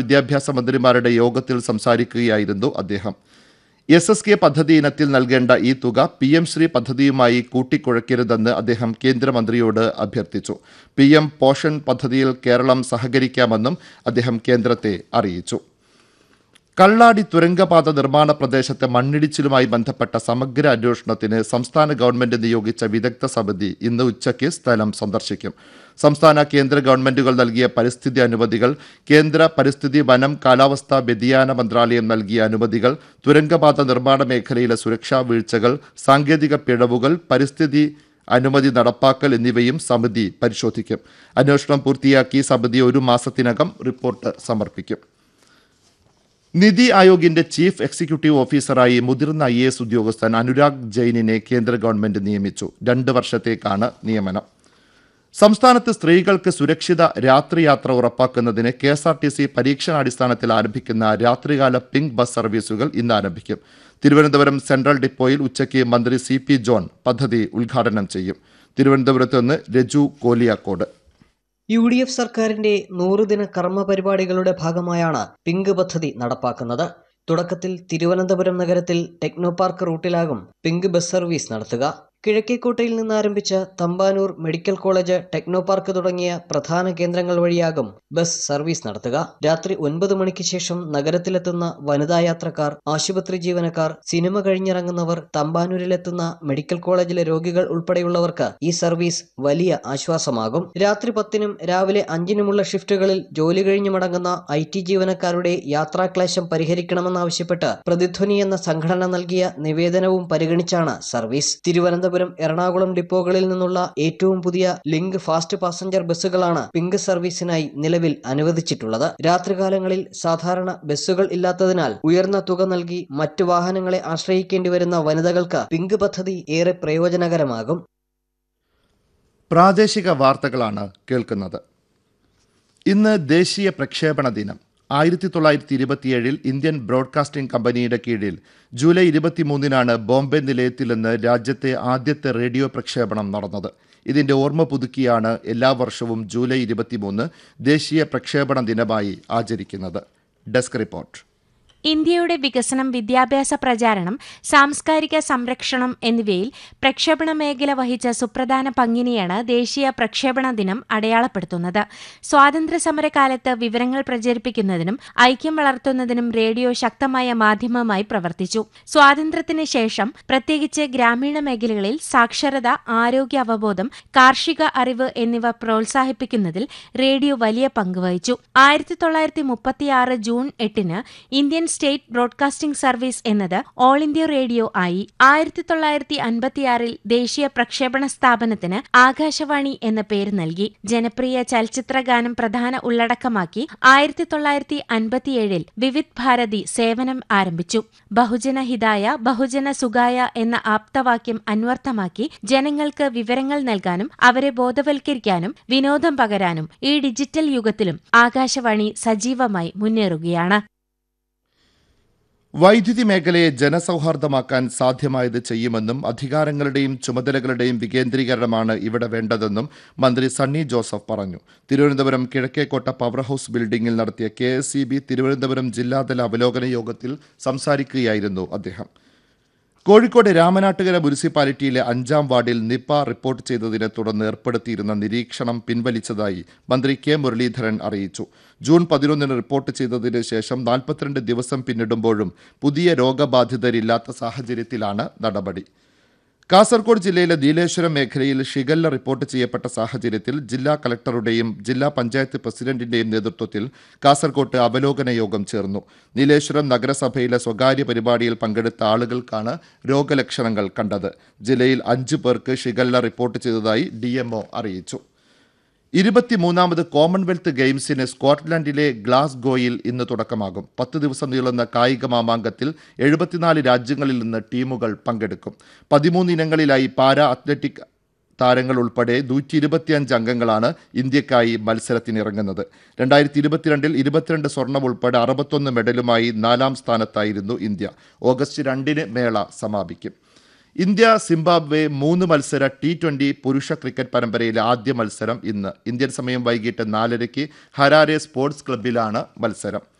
വിദ്യാഭ്യാസ മന്ത്രിമാരുടെ യോഗത്തിൽ സംസാരിക്കുകയായിരുന്നു അദ്ദേഹം. SSK പദ്ധതി ഇനത്തിൽ നൽകേണ്ട ഈ തുക PM ശ്രീ പദ്ധതിയുമായി കൂട്ടിക്കുഴയ്ക്കരുതെന്ന് അദ്ദേഹം കേന്ദ്രമന്ത്രിയോട് അഭ്യർത്ഥിച്ചു. PM പോഷൻ പദ്ധതിയിൽ കേരളം സഹകരിക്കാമെന്നും അദ്ദേഹം കേന്ദ്രത്തെ അറിയിച്ചു. കള്ളാടി തുരങ്കപാത നിർമ്മാണ പ്രദേശത്തെ മണ്ണിടിച്ചിലുമായി ബന്ധപ്പെട്ട സമഗ്ര അന്വേഷണത്തിന് സംസ്ഥാന ഗവൺമെന്റ് നിയോഗിച്ച വിദഗ്ധ സമിതി ഇന്ന് ഉച്ചയ്ക്ക് സ്ഥലം സന്ദർശിക്കും. സംസ്ഥാന കേന്ദ്ര ഗവൺമെന്റുകൾ നൽകിയ പരിസ്ഥിതി അനുമതികൾ, കേന്ദ്ര പരിസ്ഥിതി വനം കാലാവസ്ഥാ വ്യതിയാന മന്ത്രാലയം നൽകിയ അനുമതികൾ, തുരങ്കപാത നിർമ്മാണ മേഖലയിലെ സുരക്ഷാ വീഴ്ചകൾ, സാങ്കേതിക പിഴവുകൾ, പരിസ്ഥിതി അനുമതി നടപ്പാക്കൽ എന്നിവയും സമിതി പരിശോധിക്കും. അന്വേഷണം പൂർത്തിയാക്കി സമിതി 1 മാസത്തിനകം റിപ്പോർട്ട് സമർപ്പിക്കും. നിതി ആയോഗിന്റെ ചീഫ് എക്സിക്യൂട്ടീവ് ഓഫീസറായി മുതിർന്ന IAS ഉദ്യോഗസ്ഥൻ അനുരാഗ് ജെയിനിനെ കേന്ദ്ര ഗവൺമെന്റ് നിയമിച്ചു. 2 വർഷത്തേക്കാണ് നിയമനം. സംസ്ഥാനത്ത് സ്ത്രീകൾക്ക് സുരക്ഷിത രാത്രിയാത്ര ഉറപ്പാക്കുന്നതിന് KSRTC പരീക്ഷണാടിസ്ഥാനത്തിൽ ആരംഭിക്കുന്ന രാത്രികാല പിങ്ക് ബസ് സർവീസുകൾ ഇന്ന് ആരംഭിക്കും. തിരുവനന്തപുരം സെൻട്രൽ ഡിപ്പോയിൽ ഉച്ചയ്ക്ക് മന്ത്രി CP ജോൺ പദ്ധതി ഉദ്ഘാടനം ചെയ്യും. തിരുവനന്തപുരത്ത് നിന്ന് രജു കോലിയാക്കോട്. UDF സർക്കാരിന്റെ 100 ദിന കർമ്മ പരിപാടികളുടെ ഭാഗമായാണ് പിങ്ക് പദ്ധതി നടപ്പാക്കുന്നത്. തുടക്കത്തിൽ തിരുവനന്തപുരം നഗരത്തിൽ techno park റൂട്ടിലാകും pink bus service നടത്തുക. കിഴക്കേക്കോട്ടയിൽ നിന്ന് ആരംഭിച്ച Thampanoor medical college, techno park തുടങ്ങിയ പ്രധാന കേന്ദ്രങ്ങൾ വഴിയാകും ബസ് സർവീസ് നടത്തുക. രാത്രി 9 മണിക്ക് ശേഷം നഗരത്തിലെത്തുന്ന വനിതാ യാത്രക്കാർ, ആശുപത്രി ജീവനക്കാർ, സിനിമ കഴിഞ്ഞിറങ്ങുന്നവർ, തമ്പാനൂരിലെത്തുന്ന മെഡിക്കൽ കോളേജിലെ രോഗികൾ ഉൾപ്പെടെയുള്ളവർക്ക് ഈ സർവീസ് വലിയ ആശ്വാസമാകും. രാത്രി 10-നും രാവിലെ 5-നുമുള്ള ഷിഫ്റ്റുകളിൽ ജോലി കഴിഞ്ഞു മടങ്ങുന്ന IT ജീവനക്കാരുടെ യാത്രാക്ലേശം പരിഹരിക്കണമെന്നാവശ്യപ്പെട്ട് പ്രതിധ്വനി എന്ന സംഘടന നൽകിയ നിവേദനവും പരിഗണിച്ചാണ് സർവീസ്. തിരുവനന്തപുരം, എറണാകുളം ഡിപ്പോകളിൽ നിന്നുള്ള ഏറ്റവും പുതിയ ലിങ്ക് ഫാസ്റ്റ് പാസഞ്ചർ ബസ്സുകളാണ് പിങ്ക് സർവീസിനായി നിലവിൽ അനുവദിച്ചിട്ടുള്ളത്. രാത്രികാലങ്ങളിൽ സാധാരണ ബസ്സുകൾ ഇല്ലാത്തതിനാൽ ഉയർന്ന തുക നൽകി മറ്റു വാഹനങ്ങളെ ആശ്രയിക്കേണ്ടി വരുന്ന വനിതകൾക്ക് പിങ്ക് പദ്ധതി ഏറെ പ്രയോജനകരമാകും. പ്രാദേശിക വാർത്തകളാണ് കേൾക്കുന്നത്. ഇന്ന് ദേശീയ പ്രക്ഷേപണ ദിനം. 1927 ഇന്ത്യൻ ബ്രോഡ്കാസ്റ്റിംഗ് കമ്പനിയുടെ കീഴിൽ ജൂലൈ 23-നാണ് ബോംബെ നിലയത്തിൽ നിന്ന് രാജ്യത്തെ ആദ്യത്തെ റേഡിയോ പ്രക്ഷേപണം നടന്നത്. ഇതിന്റെ ഓർമ്മ പുതുക്കിയാണ് എല്ലാ വർഷവും ജൂലൈ 23 ദേശീയ പ്രക്ഷേപണ ദിനമായി ആചരിക്കുന്നത്. Desk report. ഇന്ത്യയുടെ വികസനം, വിദ്യാഭ്യാസ പ്രചാരണം, സാംസ്കാരിക സംരക്ഷണം എന്നിവയിൽ പ്രക്ഷേപണ മേഖല വഹിച്ച സുപ്രധാന പങ്കിനെയാണ് ദേശീയ പ്രക്ഷേപണ ദിനം അടയാളപ്പെടുത്തുന്നത്. സ്വാതന്ത്ര്യസമരകാലത്ത് വിവരങ്ങൾ പ്രചരിപ്പിക്കുന്നതിനും ഐക്യം വളർത്തുന്നതിനും റേഡിയോ ശക്തമായ മാധ്യമമായി പ്രവർത്തിച്ചു. സ്വാതന്ത്ര്യത്തിന് ശേഷം പ്രത്യേകിച്ച് ഗ്രാമീണ മേഖലകളിൽ സാക്ഷരത, ആരോഗ്യ അവബോധം, കാർഷിക അറിവ് എന്നിവ പ്രോത്സാഹിപ്പിക്കുന്നതിൽ റേഡിയോ വലിയ പങ്ക് വഹിച്ചു. 1936 June 8-ന് Indian state broadcasting service എന്നത് ഓൾ ഇന്ത്യ റേഡിയോ ആയി. 1956 ദേശീയ പ്രക്ഷേപണ സ്ഥാപനത്തിന് ആകാശവാണി എന്ന പേര് നൽകി. ജനപ്രിയ ചലച്ചിത്ര ഗാനം പ്രധാന ഉള്ളടക്കമാക്കി 1957 വിവിധ് ഭാരതി സേവനം ആരംഭിച്ചു. ബഹുജന ഹിതായ ബഹുജന സുഖായ എന്ന ആപ്തവാക്യം അന്വർത്ഥമാക്കി ജനങ്ങൾക്ക് വിവരങ്ങൾ നൽകാനും അവരെ ബോധവൽക്കരിക്കാനും വിനോദം പകരാനും ഈ ഡിജിറ്റൽ യുഗത്തിലും ആകാശവാണി സജീവമായി മുന്നേറുകയാണ്. വൈദ്യുതി മേഖലയെ ജനസൗഹാർദ്ദമാക്കാൻ സാധ്യമായത് ചെയ്യുമെന്നും അധികാരങ്ങളുടെയും ചുമതലകളുടെയും വികേന്ദ്രീകരണമാണ് ഇവിടെ വേണ്ടതെന്നും മന്ത്രി സണ്ണി ജോസഫ് പറഞ്ഞു. തിരുവനന്തപുരം കിഴക്കേക്കോട്ട പവർ ഹൌസ് ബിൽഡിംഗിൽ നടത്തിയ KSEB തിരുവനന്തപുരം ജില്ലാതല അവലോകന യോഗത്തിൽ സംസാരിക്കുകയായിരുന്നു അദ്ദേഹം. കോഴിക്കോട് രാമനാട്ടുകര മുനിസിപ്പാലിറ്റിയിലെ 5-ാം വാർഡിൽ നിപ റിപ്പോർട്ട് ചെയ്തതിനെ തുടർന്ന് ഏർപ്പെടുത്തിയിരുന്ന നിരീക്ഷണം പിൻവലിച്ചതായി മന്ത്രി K മുരളീധരൻ അറിയിച്ചു. ജൂൺ 11-ന് റിപ്പോർട്ട് ചെയ്തതിന് ശേഷം 42 ദിവസം പിന്നിടുമ്പോഴും പുതിയ രോഗബാധിതരില്ലാത്ത സാഹചര്യത്തിലാണ് നടപടി. കാസർഗോഡ് ജില്ലയിലെ നീലേശ്വരം മേഖലയിൽ ഷിഗല്ല റിപ്പോർട്ട് ചെയ്യപ്പെട്ട സാഹചര്യത്തിൽ ജില്ലാ കളക്ടറുടെയും ജില്ലാ പഞ്ചായത്ത് പ്രസിഡന്റിന്റെയും നേതൃത്വത്തിൽ കാസർഗോട്ട് അവലോകന യോഗം ചേർന്നു. നീലേശ്വരം നഗരസഭയിലെ സ്വകാര്യ പരിപാടിയിൽ പങ്കെടുത്ത ആളുകൾക്കാണ് രോഗലക്ഷണങ്ങൾ കണ്ടത്. ജില്ലയിൽ 5 പേർക്ക് ഷിഗല്ല റിപ്പോർട്ട് ചെയ്തതായി DMO അറിയിച്ചു. 23ാമത് കോമൺവെൽത്ത് ഗെയിംസിന് സ്കോട്ട്ലൻഡിലെ ഗ്ലാസ്ഗോയിൽ ഇന്ന് തുടക്കമാകും. 10 ദിവസം നീളുന്ന കായിക മാമാങ്കത്തിൽ 74 രാജ്യങ്ങളിൽ നിന്ന് ടീമുകൾ പങ്കെടുക്കും. 13 ഇനങ്ങളിലായി പാരാ അത്ലറ്റിക് താരങ്ങൾ ഉൾപ്പെടെ 125 അംഗങ്ങളാണ് ഇന്ത്യക്കായി മത്സരത്തിനിറങ്ങുന്നത്. 2022-ൽ 22 സ്വർണം ഉൾപ്പെടെ 61 മെഡലുമായി 4-ാം സ്ഥാനത്തായിരുന്നു ഇന്ത്യ. ഓഗസ്റ്റ് 2-ന് മേള സമാപിക്കും. ഇന്ത്യ സിംബാബ്വെ 3 മത്സര T20 പുരുഷ ക്രിക്കറ്റ് പരമ്പരയിലെ ആദ്യ മത്സരം ഇന്ന്. ഇന്ത്യൻ സമയം വൈകിട്ട് 4:30 ഹരാരെ സ്പോർട്സ് ക്ലബ്ബിലാണ് മത്സരം.